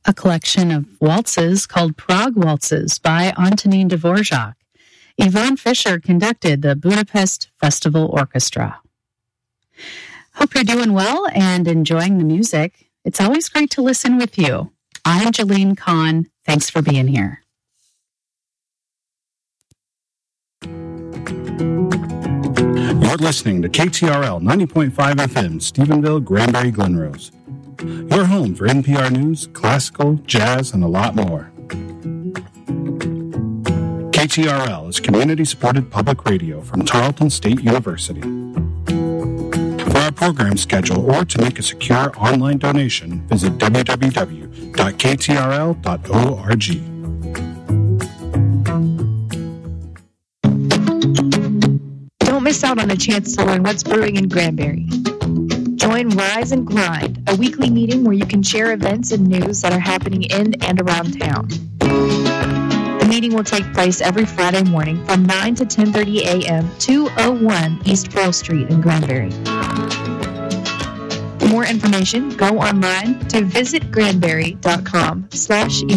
a collection of waltzes called Prague Waltzes by Antonín Dvorak. Yvonne Fisher conducted the Budapest Festival Orchestra. Hope you're doing well and enjoying the music. It's always great to listen with you. I'm Jalene Kahn. Thanks for being here. You're listening to KTRL 90.5 FM, Stephenville, Granbury, Glenrose. Your home for NPR News, classical, jazz, and a lot more. KTRL is community-supported public radio from Tarleton State University. For our program schedule or to make a secure online donation, visit www.ktrl.org. Don't miss out on a chance to learn what's brewing in Granbury. Join Rise and Grind, a weekly meeting where you can share events and news that are happening in and around town. The meeting will take place every Friday morning from 9 to 10:30 a.m., 201 East Pearl Street in Granbury. For more information, go online to visitgranbury.com/events.